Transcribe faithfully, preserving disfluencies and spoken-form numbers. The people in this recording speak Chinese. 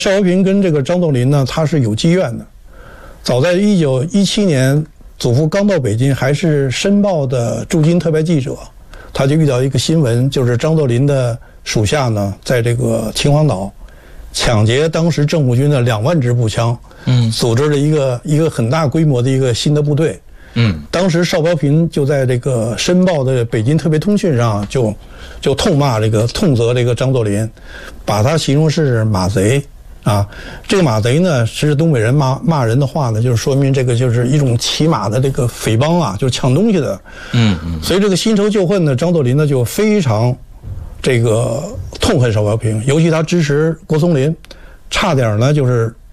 邵小平跟这个张作霖呢，他是有积怨的。早在一九一七年，祖父刚到北京，还是《申报》的驻京特派记者，他就遇到一个新闻，就是张作霖的属下呢，在这个秦皇岛抢劫当时政府军的两万支步枪，嗯，组织了一个一个很大规模的一个新的部队。嗯，当时邵小平就在这个《申报》的北京特别通讯上就就痛骂这个痛责这个张作霖，把他形容是马贼。啊，这个马贼呢，是东北人骂骂人的话呢，就是说明这个就是一种骑马的这个匪帮啊，就是抢东西的。嗯嗯。所以这个新仇旧恨呢，张作霖呢就非常这个痛恨邵小平，尤其他支持郭松龄，差点呢就是